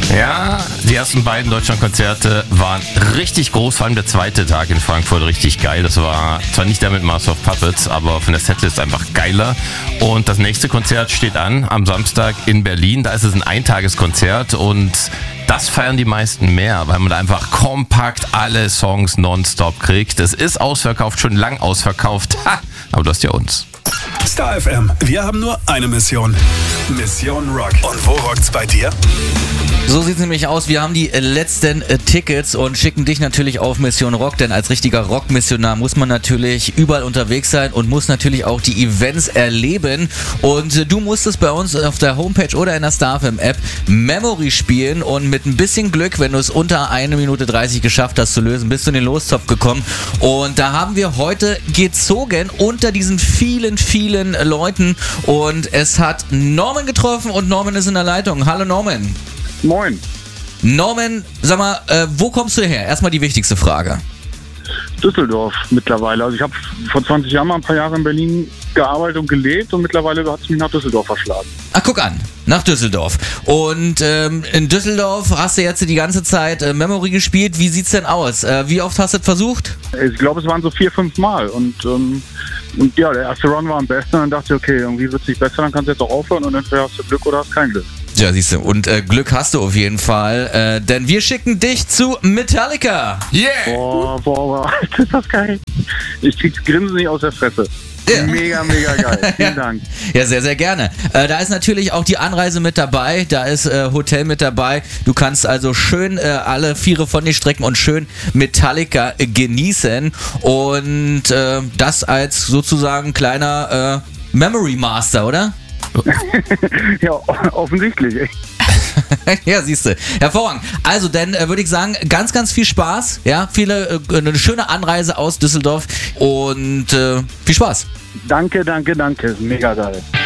Ja, die ersten beiden Deutschlandkonzerte waren richtig groß, vor allem der zweite Tag in Frankfurt richtig geil. Das war zwar nicht der mit Master of Puppets, aber von der Setlist einfach geiler. Und das nächste Konzert steht an am Samstag in Berlin. Da ist es ein Eintageskonzert und das feiern die meisten mehr, weil man da einfach kompakt alle Songs nonstop kriegt. Es ist ausverkauft, schon lang ausverkauft. Ha, aber du hast ja uns. Star FM, wir haben nur eine Mission. Mission Rock. Und wo rockt's bei dir? So sieht's nämlich aus. Wir haben die letzten Tickets und schicken dich natürlich auf Mission Rock, denn als richtiger Rock-Missionar muss man natürlich überall unterwegs sein und muss natürlich auch die Events erleben. Und du musstest bei uns auf der Homepage oder in der Star FM App Memory spielen und mit ein bisschen Glück, wenn du es unter 1 Minute 30 geschafft hast zu lösen, bist du in den Lostopf gekommen. Und da haben wir heute gezogen unter diesen vielen Leuten und es hat Norman getroffen und Norman ist in der Leitung. Hallo Norman. Moin. Norman, sag mal, wo kommst du her? Erstmal die wichtigste Frage. Düsseldorf mittlerweile. Also ich habe vor 20 Jahren mal ein paar Jahre in Berlin gearbeitet und gelebt und mittlerweile hat es mich nach Düsseldorf verschlagen. Ach, guck an, nach Düsseldorf. Und in Düsseldorf hast du jetzt die ganze Zeit Memory gespielt. Wie sieht's denn aus? Wie oft hast du das versucht? Ich glaube, es waren so 4-5 Mal und ja, der erste Run war am besten und dann dachte ich, okay, irgendwie wird es nicht besser, dann kannst du jetzt auch aufhören und entweder hast du Glück oder hast kein Glück. Ja, siehst du. Und Glück hast du auf jeden Fall, denn wir schicken dich zu Metallica. Yeah! Boah, ist das geil. Ich krieg's Grinsen nicht aus der Fresse. Ja. Mega geil. Vielen Dank. Ja, sehr, sehr gerne. Da ist natürlich auch die Anreise mit dabei, da ist Hotel mit dabei. Du kannst also schön alle Viere von dir strecken und schön Metallica genießen. Und das als sozusagen kleiner Memory Master, oder? Ja, offensichtlich. Ja, siehst du. Hervorragend. Also, dann würde ich sagen, ganz viel Spaß. Ja, eine schöne Anreise aus Düsseldorf und viel Spaß. Danke. Mega geil.